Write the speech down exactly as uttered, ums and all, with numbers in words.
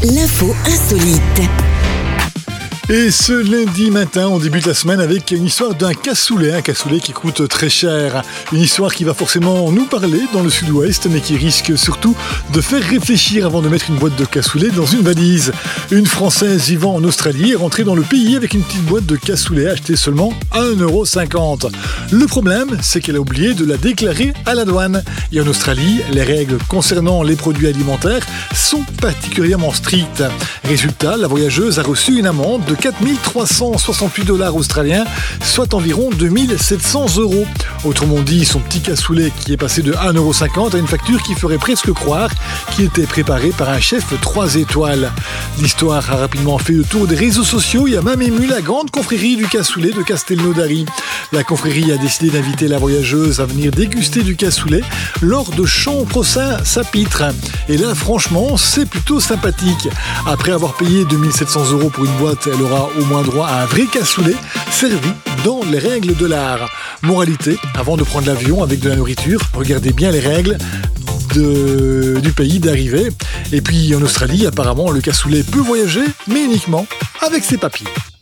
L'info insolite. Et ce lundi matin, on débute la semaine avec une histoire d'un cassoulet, un cassoulet qui coûte très cher. Une histoire qui va forcément nous parler dans le sud-ouest, mais qui risque surtout de faire réfléchir avant de mettre une boîte de cassoulet dans une valise. Une Française vivant en Australie est rentrée dans le pays avec une petite boîte de cassoulet achetée seulement un euro cinquante. Le problème, c'est qu'elle a oublié de la déclarer à la douane. Et en Australie, les règles concernant les produits alimentaires sont particulièrement strictes. Résultat, la voyageuse a reçu une amende de quatre mille trois cent soixante-huit dollars australiens, soit environ deux mille sept cents euros. Autrement dit, son petit cassoulet qui est passé de un euro cinquante à une facture qui ferait presque croire qu'il était préparé par un chef trois étoiles. L'histoire a rapidement fait le tour des réseaux sociaux et a même ému la grande confrérie du cassoulet de Castelnaudary. La confrérie a décidé d'inviter la voyageuse à venir déguster du cassoulet lors de Champs Saint-Sapitre. Et là, franchement, c'est plutôt sympathique. Après avoir payé deux mille sept cents euros pour une boîte, elle aura au moins droit à un vrai cassoulet servi dans les règles de l'art. Moralité, avant de prendre l'avion avec de la nourriture, regardez bien les règles de, du pays d'arrivée. Et puis en Australie, apparemment, le cassoulet peut voyager, mais uniquement avec ses papiers.